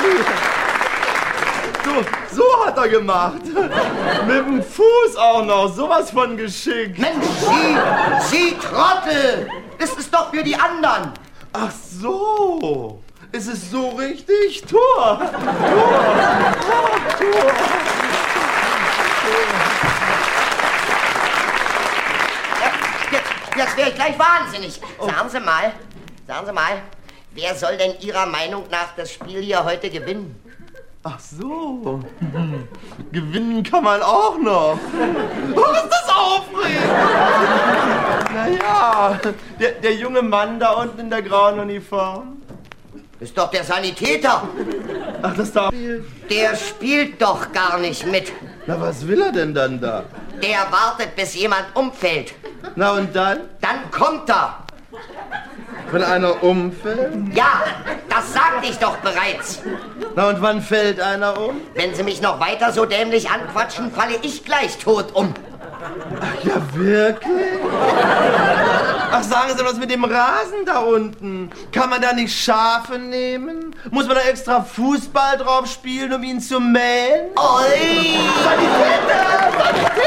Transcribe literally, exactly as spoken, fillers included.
So, so hat er gemacht. Mit dem Fuß auch noch, sowas von geschickt. Mensch, Sie, Sie Trottel! Das ist doch für die anderen. Ach so, ist es so richtig? Tor! Tor! Tor! Tor! Jetzt, jetzt wäre ich gleich wahnsinnig. Sagen Sie mal, sagen Sie mal, wer soll denn Ihrer Meinung nach das Spiel hier heute gewinnen? Ach so, gewinnen kann man auch noch. Oh, ist das aufregend! Naja, der, der junge Mann da unten in der grauen Uniform. Ist doch der Sanitäter. Ach, das da. Der spielt doch gar nicht mit. Na, was will er denn dann da? Der wartet, bis jemand umfällt. Na und dann? Dann kommt er. Wenn einer umfällt? Ja, das sagte ich doch bereits. Na und wann fällt einer um? Wenn Sie mich noch weiter so dämlich anquatschen, falle ich gleich tot um. Ach ja, wirklich? Ach, sagen Sie, was mit dem Rasen da unten? Kann man da nicht Schafe nehmen? Muss man da extra Fußball drauf spielen, um ihn zu mähen? Oi! Sanitäter! Sanitäter!